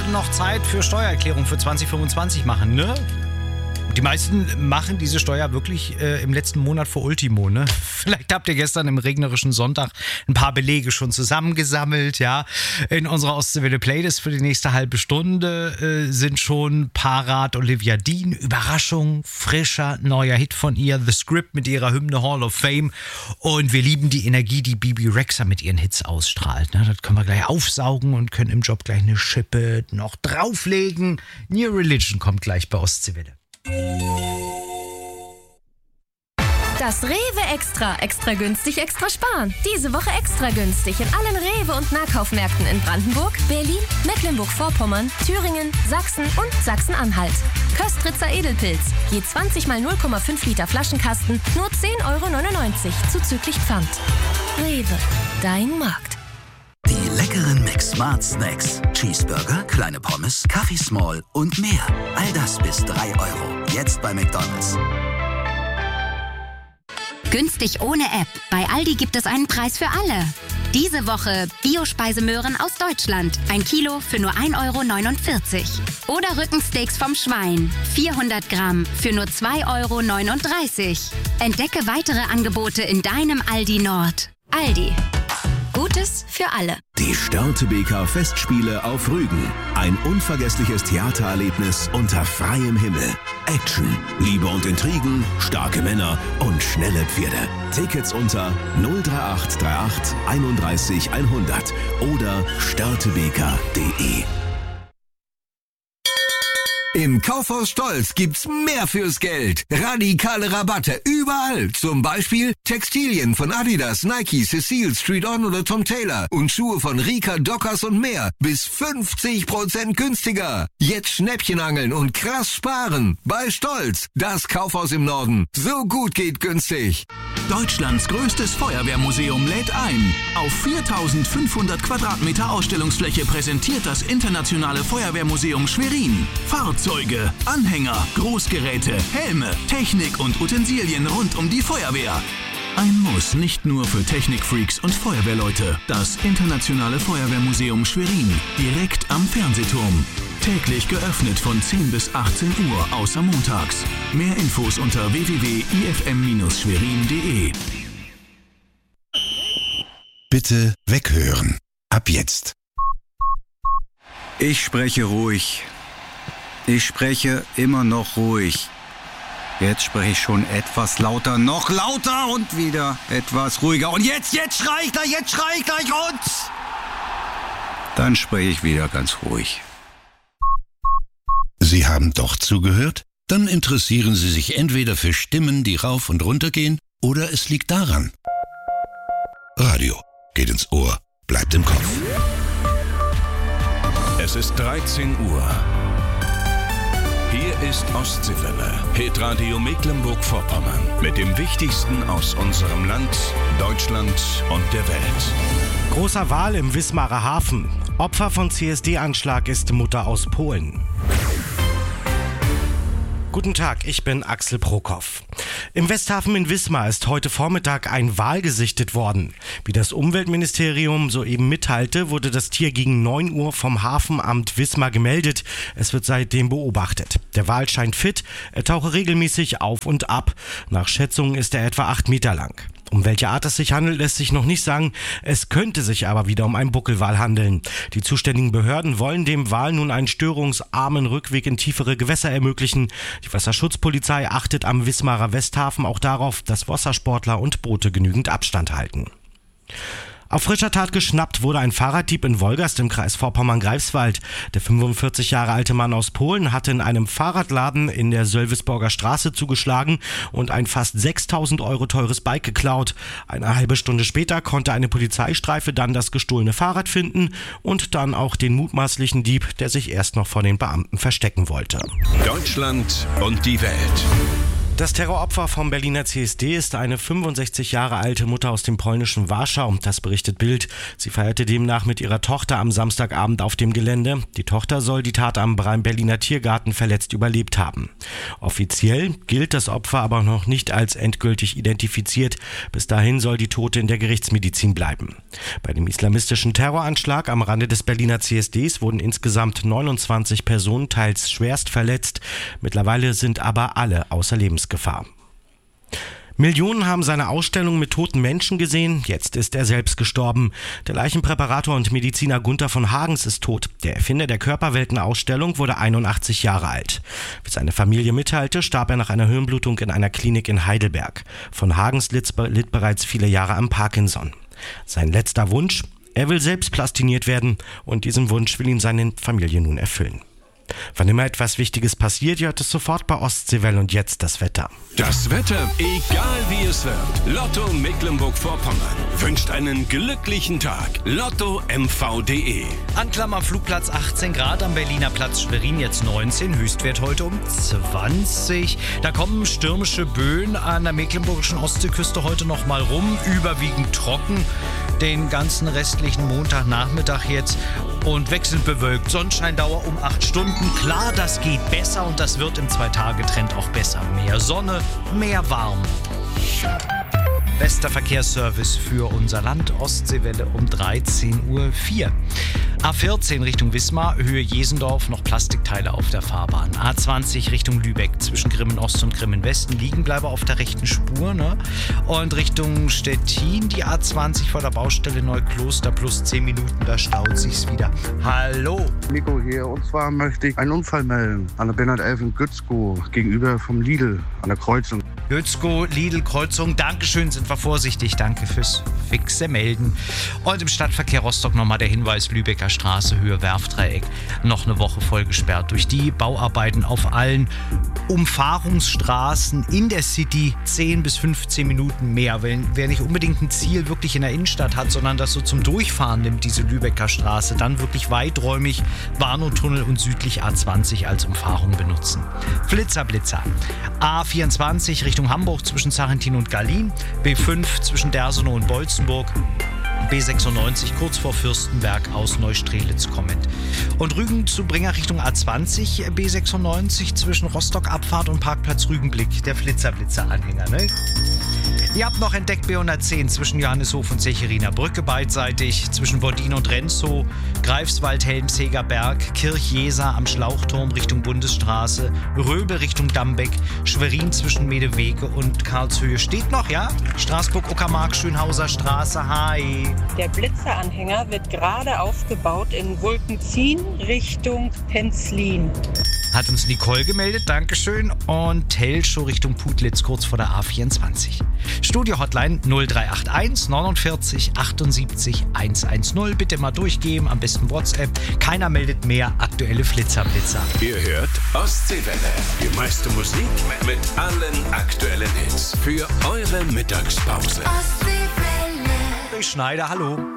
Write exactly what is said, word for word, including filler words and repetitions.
noch Zeit für Steuererklärung für zwanzig fünfundzwanzig machen, ne? Die meisten machen diese Steuer wirklich äh, im letzten Monat vor Ultimo, ne? Vielleicht habt ihr gestern im regnerischen Sonntag ein paar Belege schon zusammengesammelt, ja. In unserer Ostseewelle Playlist für die nächste halbe Stunde äh, sind schon parat Olivia Dean, Überraschung, frischer, neuer Hit von ihr, The Script mit ihrer Hymne Hall of Fame. Und wir lieben die Energie, die Bibi Rexha mit ihren Hits ausstrahlt, ne? Das können wir gleich aufsaugen und können im Job gleich eine Schippe noch drauflegen. New Religion kommt gleich bei Ostseewelle. Das Rewe Extra. Extra günstig, extra sparen. Diese Woche extra günstig in allen Rewe- und Nahkaufmärkten in Brandenburg, Berlin, Mecklenburg-Vorpommern, Thüringen, Sachsen und Sachsen-Anhalt. Köstritzer Edelpilz. Je zwanzig mal null Komma fünf Liter Flaschenkasten, nur zehn Euro neunundneunzig zuzüglich Pfand. Rewe, dein Markt. Die leckeren Mix-Smart Snacks. Cheeseburger, kleine Pommes, Kaffee Small und mehr. All das bis drei Euro. Jetzt bei McDonald's. Günstig ohne App. Bei Aldi gibt es einen Preis für alle. Diese Woche Bio-Speisemöhren aus Deutschland. Ein Kilo für nur ein Euro neunundvierzig. Oder Rückensteaks vom Schwein. vierhundert Gramm für nur zwei Euro neununddreißig. Entdecke weitere Angebote in deinem Aldi Nord. Aldi. Gutes für alle. Die Störtebeker Festspiele auf Rügen. Ein unvergessliches Theatererlebnis unter freiem Himmel. Action, Liebe und Intrigen, starke Männer und schnelle Pferde. Tickets unter null drei acht drei acht einunddreißig hundert oder störtebeker punkt de. Im Kaufhaus Stolz gibt's mehr fürs Geld. Radikale Rabatte überall. Zum Beispiel Textilien von Adidas, Nike, Cecile, Street On oder Tom Taylor. Und Schuhe von Rika, Dockers und mehr. Bis fünfzig Prozent günstiger. Jetzt Schnäppchen angeln und krass sparen. Bei Stolz. Das Kaufhaus im Norden. So gut geht günstig. Deutschlands größtes Feuerwehrmuseum lädt ein. Auf viertausendfünfhundert Quadratmeter Ausstellungsfläche präsentiert das Internationale Feuerwehrmuseum Schwerin Fahrzeuge, Anhänger, Großgeräte, Helme, Technik und Utensilien rund um die Feuerwehr. Ein Muss nicht nur für Technikfreaks und Feuerwehrleute. Das Internationale Feuerwehrmuseum Schwerin, direkt am Fernsehturm. Täglich geöffnet von zehn bis achtzehn Uhr, außer montags. Mehr Infos unter w w w punkt i f m Bindestrich schwerin punkt de. Bitte weghören. Ab jetzt. Ich spreche ruhig. Ich spreche immer noch ruhig. Jetzt spreche ich schon etwas lauter, noch lauter und wieder etwas ruhiger. Und jetzt, jetzt schrei ich gleich, jetzt schrei ich gleich und... Dann spreche ich wieder ganz ruhig. Sie haben doch zugehört? Dann interessieren Sie sich entweder für Stimmen, die rauf und runter gehen, oder es liegt daran. Radio geht ins Ohr, bleibt im Kopf. Es ist dreizehn Uhr. Hier ist Ostseewelle, Hitradio Mecklenburg-Vorpommern. Mit dem Wichtigsten aus unserem Land, Deutschland und der Welt. Großer Wal im Wismarer Hafen. Opfer von C S D-Anschlag ist Mutter aus Polen. Guten Tag, ich bin Axel Prokop. Im Westhafen in Wismar ist heute Vormittag ein Wal gesichtet worden. Wie das Umweltministerium soeben mitteilte, wurde das Tier gegen neun Uhr vom Hafenamt Wismar gemeldet. Es wird seitdem beobachtet. Der Wal scheint fit, er tauche regelmäßig auf und ab. Nach Schätzungen ist er etwa acht Meter lang. Um welche Art es sich handelt, lässt sich noch nicht sagen. Es könnte sich aber wieder um einen Buckelwal handeln. Die zuständigen Behörden wollen dem Wal nun einen störungsarmen Rückweg in tiefere Gewässer ermöglichen. Die Wasserschutzpolizei achtet am Wismarer Westhafen auch darauf, dass Wassersportler und Boote genügend Abstand halten. Auf frischer Tat geschnappt wurde ein Fahrraddieb in Wolgast im Kreis Vorpommern-Greifswald. Der fünfundvierzig Jahre alte Mann aus Polen hatte in einem Fahrradladen in der Sölvesborger Straße zugeschlagen und ein fast sechstausend Euro teures Bike geklaut. Eine halbe Stunde später konnte eine Polizeistreife dann das gestohlene Fahrrad finden und dann auch den mutmaßlichen Dieb, der sich erst noch vor den Beamten verstecken wollte. Deutschland und die Welt. Das Terroropfer vom Berliner C S D ist eine fünfundsechzig Jahre alte Mutter aus dem polnischen Warschau. Das berichtet Bild. Sie feierte demnach mit ihrer Tochter am Samstagabend auf dem Gelände. Die Tochter soll die Tat am Berliner Tiergarten verletzt überlebt haben. Offiziell gilt das Opfer aber noch nicht als endgültig identifiziert. Bis dahin soll die Tote in der Gerichtsmedizin bleiben. Bei dem islamistischen Terroranschlag am Rande des Berliner C S Ds wurden insgesamt neunundzwanzig Personen teils schwerst verletzt. Mittlerweile sind aber alle außer Lebensgefahr. Gefahr. Millionen haben seine Ausstellung mit toten Menschen gesehen. Jetzt ist er selbst gestorben. Der Leichenpräparator und Mediziner Gunther von Hagens ist tot. Der Erfinder der Körperwelten-Ausstellung wurde einundachtzig Jahre alt. Wie seine Familie mitteilte, starb er nach einer Hirnblutung in einer Klinik in Heidelberg. Von Hagens litt, litt bereits viele Jahre am Parkinson. Sein letzter Wunsch? Er will selbst plastiniert werden und diesen Wunsch will ihm seine Familie nun erfüllen. Wann immer etwas Wichtiges passiert, hört es sofort bei Ostseewelle und jetzt das Wetter. Das Wetter, egal wie es wird. Lotto Mecklenburg-Vorpommern wünscht einen glücklichen Tag. Lotto M V punkt de. Anklam am Flugplatz achtzehn Grad, am Berliner Platz Schwerin jetzt neunzehn, Höchstwert heute um zwanzig. Da kommen stürmische Böen an der mecklenburgischen Ostseeküste heute noch mal rum, überwiegend trocken. Den ganzen restlichen Montagnachmittag jetzt und wechselnd bewölkt. Sonnenscheindauer um acht Stunden. Klar, das geht besser und das wird im Zwei-Tage-Trend auch besser. Mehr Sonne, mehr warm. Bester Verkehrsservice für unser Land. Ostseewelle um dreizehn Uhr vier. A vierzehn Richtung Wismar, Höhe Jesendorf, noch Plastikteile auf der Fahrbahn. A zwanzig Richtung Lübeck, zwischen Grimmen Ost und Grimmen Westen, Liegenbleiber auf der rechten Spur. Ne? Und Richtung Stettin, die A zwanzig vor der Baustelle Neukloster, plus zehn Minuten, da staut sich's wieder. Hallo. Nico hier, und zwar möchte ich einen Unfall melden an der Bernhard elf in Gützkow, gegenüber vom Lidl an der Kreuzung. Gützkow, Lidl, Kreuzung, Dankeschön, sind wir vorsichtig, danke fürs fixe Melden. Und im Stadtverkehr Rostock nochmal der Hinweis, Lübecker Straße, Höhe Werfdreieck, noch eine Woche voll gesperrt durch die Bauarbeiten auf allen Umfahrungsstraßen in der City, zehn bis fünfzehn Minuten mehr. Wenn, wer nicht unbedingt ein Ziel wirklich in der Innenstadt hat, sondern das so zum Durchfahren nimmt, diese Lübecker Straße, dann wirklich weiträumig Warnow-Tunnel und südlich A zwanzig als Umfahrung benutzen. Flitzer, Blitzer. A vierundzwanzig Richtung Hamburg zwischen Sarrentin und Gallien, B fünf zwischen Dersenow und Bolzenburg, B sechsundneunzig kurz vor Fürstenberg aus Neustrelitz kommend. Und Rügen zu Bringer Richtung A zwanzig, B sechsundneunzig zwischen Rostock-Abfahrt und Parkplatz Rügenblick, der Flitzer-Blitzer-Anhänger, ne? Ihr habt noch entdeckt B hundertzehn zwischen Johanneshof und Secheriner Brücke beidseitig, zwischen Bordin und Renzow, Greifswald, Helmseger Berg, Kirch-Jeser am Schlauchturm Richtung Bundesstraße, Röbe Richtung Dambeck, Schwerin zwischen Medewege und Karlshöhe steht noch, ja? Straßburg, Uckermark, Schönhauser Straße, hi. Der Blitzeranhänger wird gerade aufgebaut in Wulkenzien Richtung Penzlin. Hat uns Nicole gemeldet, Dankeschön. Und Telschow Richtung Putlitz, kurz vor der A vierundzwanzig. Studio-Hotline null drei acht eins neunundvierzig achtundsiebzig hundertzehn. Bitte mal durchgeben, am besten WhatsApp. Keiner meldet mehr, aktuelle Flitzer-Blitzer. Ihr hört Ostseewelle. Die meiste Musik mit allen aktuellen Hits für eure Mittagspause. Schneider, hallo.